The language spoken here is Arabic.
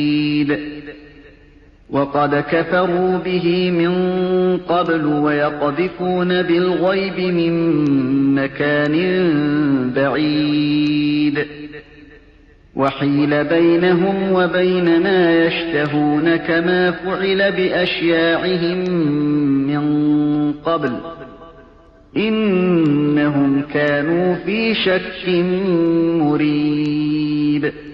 وقد كفروا به من قبل ويقذفون بالغيب من مكان بعيد وحيل بينهم وبين ما يشتهون كما فعل بأشياعهم من قبل إنهم كانوا في شك مريب